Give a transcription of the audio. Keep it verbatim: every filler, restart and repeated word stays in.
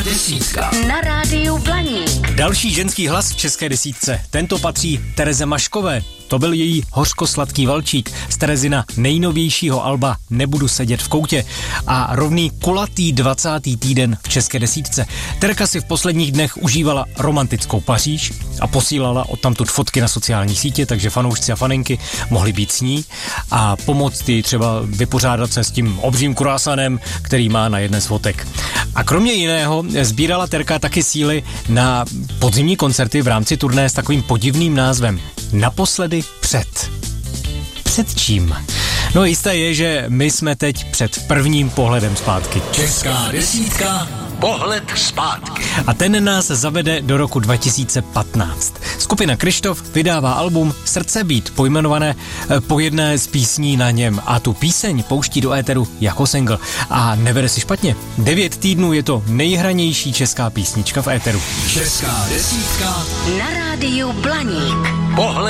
Desítka. Na rádiu Blaník. Další ženský hlas v české desítce. Tento patří Tereze Maškové. To byl její hořkosladký valčík z Terezina nejnovějšího alba Nebudu sedět v koutě a rovný kulatý dvacátý týden v české desítce. Terka si v posledních dnech užívala romantickou Paříž a posílala odtamtud fotky na sociální sítě, takže fanoušci a faninky mohli být s ní a pomoct jí třeba vypořádat se s tím obřím kruasanem, který má na jedné z fotek. A kromě jiného sbírala Terka taky síly na podzimní koncerty v rámci turné s takovým podivným názvem Naposledy před. Před čím? No jisté je, že my jsme teď před prvním pohledem zpátky. Česká desítka. Pohled zpátky. A ten nás zavede do roku dva tisíce patnáct. Skupina Kryštof vydává album Srdce být, pojmenované po jedné z písní na něm a tu píseň pouští do éteru jako single. A nevede si špatně. Devět týdnů je to nejhranější česká písnička v éteru. Česká desítka. Na rádiu Blaník. Pohled